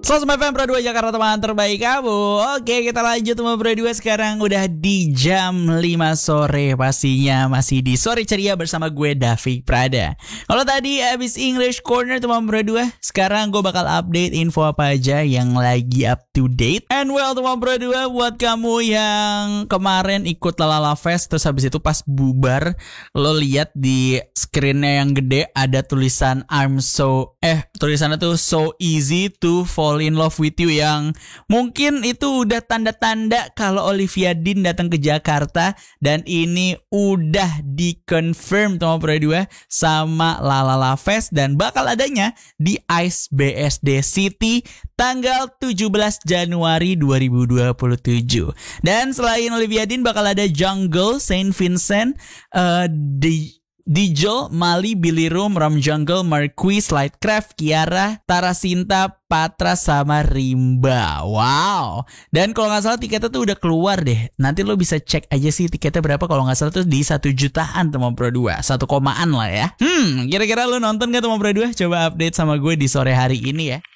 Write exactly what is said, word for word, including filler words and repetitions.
Sosmed F M Pro dua Jakarta, teman terbaik kamu. Oke, kita lanjut teman Pro dua. Sekarang udah di jam lima sore. Pastinya masih di Sore Ceria bersama gue, David Prada. Kalau tadi abis English Corner teman Pro dua, sekarang gue bakal update info apa aja yang lagi up to date. And well teman Pro dua, buat kamu yang kemarin ikut Lalala Fest, terus habis itu pas bubar, lo lihat di screennya yang gede ada tulisan I'm so Eh tulisannya tuh so easy to fall in love with you, yang mungkin itu udah tanda-tanda kalau Olivia Dean datang ke Jakarta, dan ini udah di-confirm teman Pro dua sama Lalala Fest, dan bakal adanya di Ice B S D City tanggal tujuh belas Januari dua ribu dua puluh tujuh. Dan selain Olivia Dean bakal ada Jungle, Saint Vincent, uh, di Dijol, Mali, Billy Room, Ram Jungle, Marquis, Lightcraft, Kiara, Tarasinta, Patra, sama Rimba. Wow. Dan kalau nggak salah tiketnya tuh udah keluar deh. Nanti lo bisa cek aja sih tiketnya berapa. Kalau nggak salah tuh di satu jutaan teman Pro dua. Satu komaan lah ya. Hmm, kira-kira lo nonton gak teman Pro dua? Coba update sama gue di sore hari ini ya.